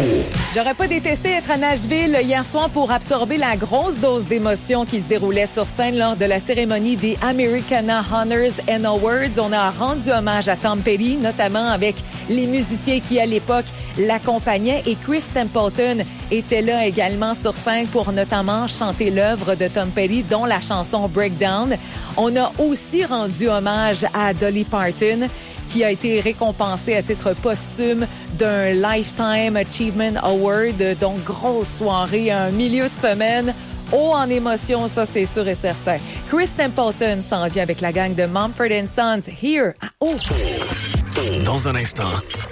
J'aurais pas détesté être à Nashville hier soir pour absorber la grosse dose d'émotion qui se déroulait sur scène lors de la cérémonie des Americana Honors and Awards. On a rendu hommage à Tom Petty, notamment avec les musiciens qui, à l'époque, l'accompagnaient. Et Chris Stapleton était là également sur scène pour notamment chanter l'œuvre de Tom Petty, dont la chanson Breakdown. On a aussi rendu hommage à Dolly Parton, qui a été récompensée à titre posthume d'un Lifetime Achievement Award. Donc, grosse soirée, un milieu de semaine. Haut en émotion, ça, c'est sûr et certain. Chris Stapleton s'en vient avec la gang de Mumford & Sons, Here à O. Dans un instant,